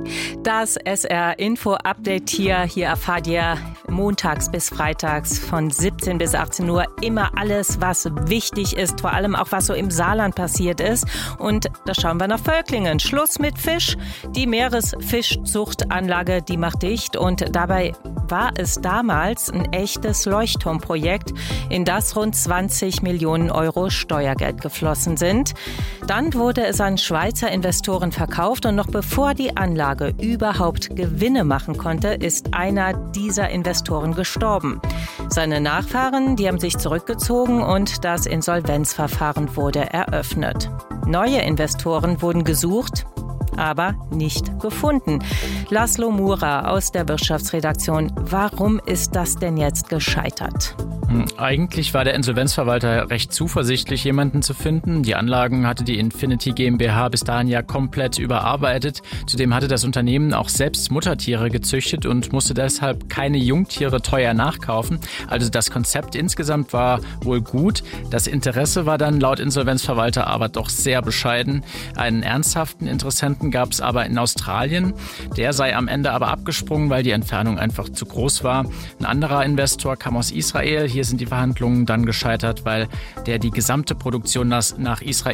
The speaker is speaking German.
Das SR-Info-Update hier erfahrt ihr montags bis freitags von 17 bis 18 Uhr immer alles, was wichtig ist, vor allem auch, was so im Saarland passiert ist. Und da schauen wir nach Völklingen. Schluss mit Fisch. Die Meeresfischzuchtanlage, die macht dicht. Und dabei war es damals ein echtes Leuchtturmprojekt, in das rund 20 Millionen Euro Steuergeld geflossen sind. Dann wurde es an Schweizer Investoren verkauft und noch bevor die Anlage überhaupt Gewinne machen konnte, ist einer dieser Investoren gestorben. Seine Nachfahren, die haben sich zurückgezogen und das Insolvenzverfahren wurde eröffnet. Neue Investoren wurden gesucht, aber nicht gefunden. Laszlo Mura aus der Wirtschaftsredaktion. Warum ist das denn jetzt gescheitert? Eigentlich war der Insolvenzverwalter recht zuversichtlich, jemanden zu finden. Die Anlagen hatte die Infinity GmbH bis dahin ja komplett überarbeitet. Zudem hatte das Unternehmen auch selbst Muttertiere gezüchtet und musste deshalb keine Jungtiere teuer nachkaufen. Also das Konzept insgesamt war wohl gut. Das Interesse war dann laut Insolvenzverwalter aber doch sehr bescheiden. Einen ernsthaften Interessenten gab es aber in Australien. Der sei am Ende aber abgesprungen, weil die Entfernung einfach zu groß war. Ein anderer Investor kam aus Israel. Hier sind die Verhandlungen dann gescheitert, weil der die gesamte Produktion nach Israel